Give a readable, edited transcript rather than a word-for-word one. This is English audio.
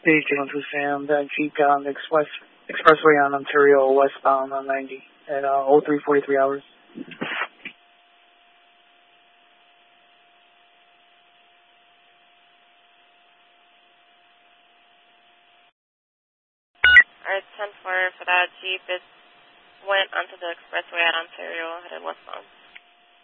Hey, J12 Sam. That Jeep got on the expressway on Ontario westbound on 90 at 03:43 hours. Alright, 10-4 for that Jeep. It went onto the expressway at Ontario, headed westbound.